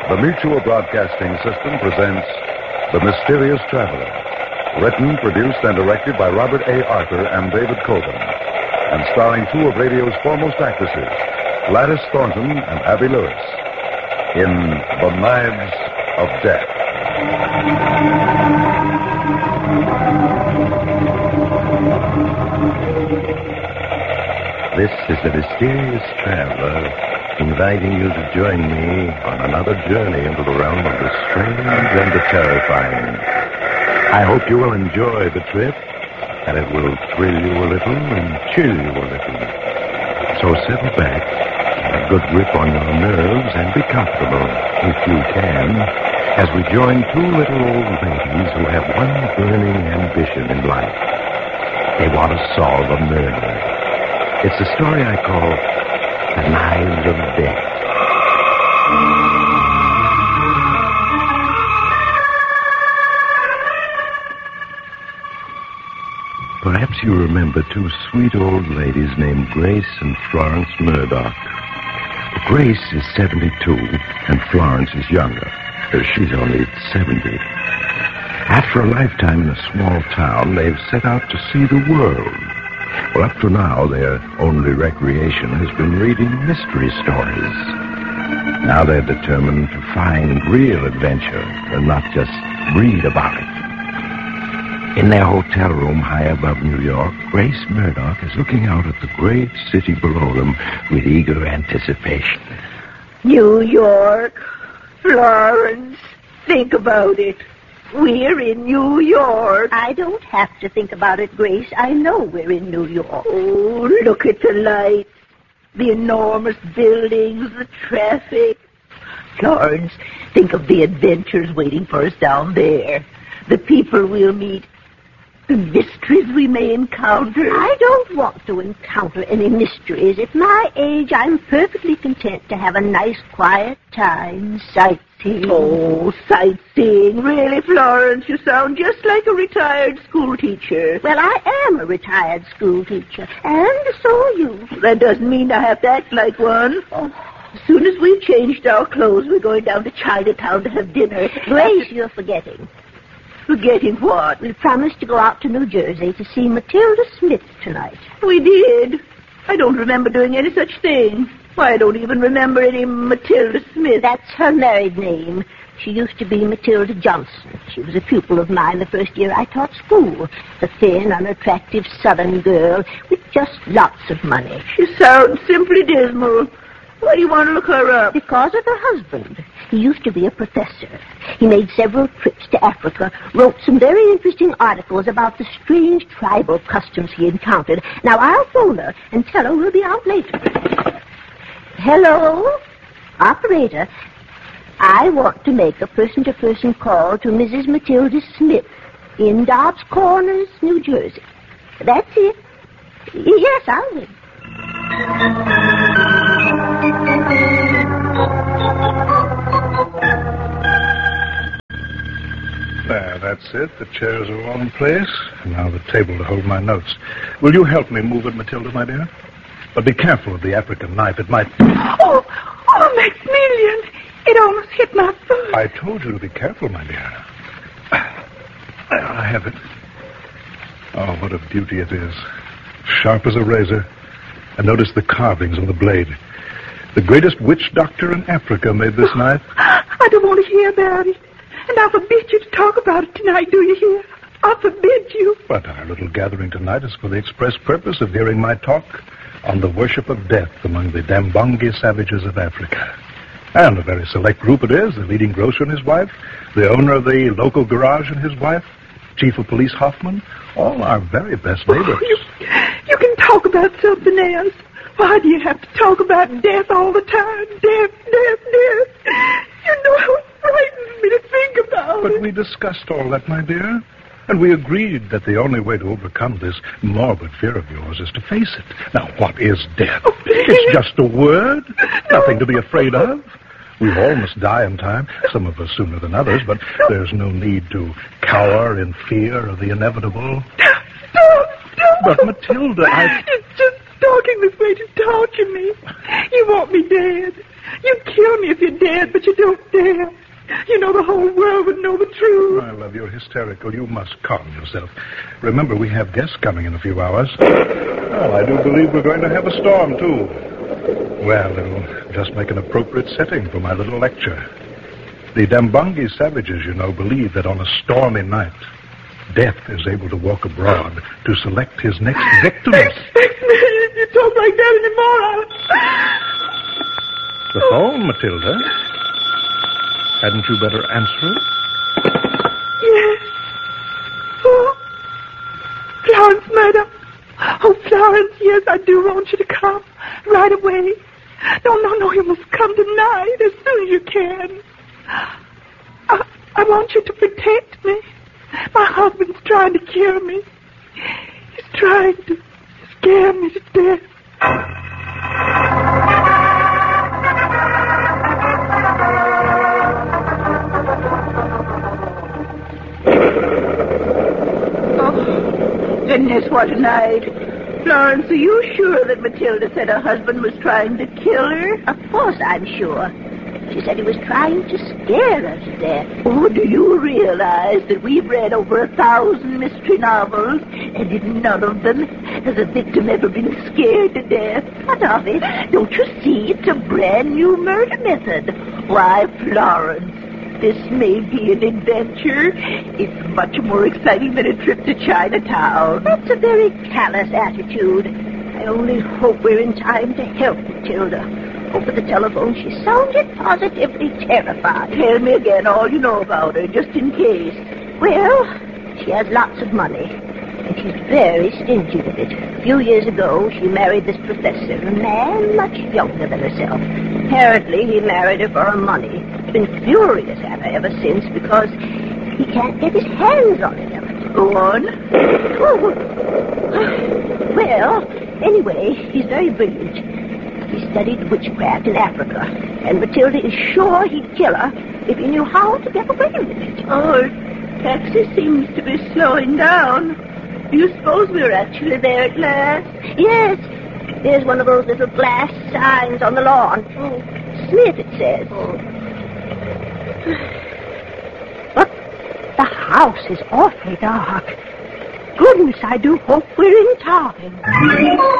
The Mutual Broadcasting System presents The Mysterious Traveler, written, produced, and directed by Robert A. Arthur and David Coben, and starring two of radio's foremost actresses, Gladys Thornton and Abby Lewis, in The Knives of Death. This is the Mysterious Traveler, inviting you to join me on another journey into the realm of the strange and the terrifying. I hope you will enjoy the trip, and it will thrill you a little and chill you a little. So settle back, get a good grip on your nerves, and be comfortable, if you can, as we join two little old ladies who have one burning ambition in life. They want to solve a murder. It's a story I call The Knives of Death. Perhaps you remember two sweet old ladies named Grace and Florence Murdoch. Grace is 72, and Florence is younger. She's only 70. After a lifetime in a small town, they've set out to see the world. Well, up to now, their only recreation has been reading mystery stories. Now they're determined to find real adventure and not just read about it. In their hotel room high above New York, Grace Murdoch is looking out at the great city below them with eager anticipation. New York, Florence, think about it. We're in New York. I don't have to think about it, Grace. I know we're in New York. Oh, look at the lights, the enormous buildings, the traffic. Florence, think of the adventures waiting for us down there. The people we'll meet. The mysteries we may encounter. I don't want to encounter any mysteries. At my age, I'm perfectly content to have a nice, quiet time sightseeing. Oh, sightseeing. Really, Florence, you sound just like a retired school teacher. Well, I am a retired school teacher, and so are you. That doesn't mean I have to act like one. Oh. As soon as we've changed our clothes, we're going down to Chinatown to have dinner. Grace, you're forgetting. Forgetting what? We promised to go out to New Jersey to see Matilda Smith tonight. We did. I don't remember doing any such thing. Why, I don't even remember any Matilda Smith. That's her married name. She used to be Matilda Johnson. She was a pupil of mine the first year I taught school. A thin, unattractive Southern girl with just lots of money. She sounds simply dismal. Why do you want to look her up? Because of her husband. He used to be a professor. He made several trips to Africa, wrote some very interesting articles about the strange tribal customs he encountered. Now, I'll phone her and tell her we'll be out later. Hello? Operator, I want to make a person-to-person call to Mrs. Matilda Smith in Dobbs Corners, New Jersey. That's it. Yes, I'll wait. There, that's it. The chairs are all in place. And now the table to hold my notes. Will you help me move it, Matilda, my dear? But be careful of the African knife. It might... Oh, Maximilian! It almost hit my foot. I told you to be careful, my dear. I have it. Oh, what a beauty it is. Sharp as a razor. And notice the carvings on the blade. The greatest witch doctor in Africa made this knife. I don't want to hear about it. And I forbid you to talk about it tonight, do you hear? I forbid you. But our little gathering tonight is for the express purpose of hearing my talk on the worship of death among the Dambongi savages of Africa. And a very select group it is, the leading grocer and his wife, the owner of the local garage and his wife, Chief of Police Hoffman, all our very best neighbors. You can talk about something else. Why do you have to talk about death all the time? Death, death, death. You know how it frightens me to think about it. But we discussed all that, my dear. And we agreed that the only way to overcome this morbid fear of yours is to face it. Now, what is death? Oh, it's just a word. Nothing to be afraid of. We all must die in time, some of us sooner than others, but there's no need to cower in fear of the inevitable. Stop! But, Matilda, It's just talking this way to torture me. You want me dead. You'd kill me if you dared, but you don't dare. You know the whole world would know the truth. My love, you're hysterical. You must calm yourself. Remember, we have guests coming in a few hours. Well, I do believe we're going to have a storm, too. Well, it'll just make an appropriate setting for my little lecture. The Dambongi savages, you know, believe that on a stormy night, Death is able to walk abroad to select his next victim. If you talk like that anymore, The phone, Matilda. Hadn't you better answer it? Yes. Oh, Florence Murdoch. Oh, Florence, yes, I do want you to come right away. No, you must come tonight as soon as you can. I want you to protect me. My husband's trying to kill me. He's trying to scare me to death. Goodness, what a night. Florence, are you sure that Matilda said her husband was trying to kill her? Of course I'm sure. She said he was trying to scare her to death. Oh, do you realize that we've read over 1,000 mystery novels, and in none of them has a victim ever been scared to death? What of it? Don't you see? It's a brand new murder method. Why, Florence, this may be an adventure. It's much more exciting than a trip to Chinatown. That's a very callous attitude. I only hope we're in time to help Matilda. Over the telephone, she sounded positively terrified. Tell me again all you know about her, just in case. Well, she has lots of money, and she's very stingy with it. A few years ago, she married this professor, a man much younger than herself. Apparently, he married her for her money. He's been furious at her ever since because he can't get his hands on her. Go on. Oh. Well, anyway, he's very brilliant. He studied witchcraft in Africa, and Matilda is sure he'd kill her if he knew how to get away with it. Oh, taxi seems to be slowing down. Do you suppose we're actually there at last? Yes. There's one of those little glass signs on the lawn. Oh. Smith, it says. Oh. But the house is awfully dark. Goodness, I do hope we're in time.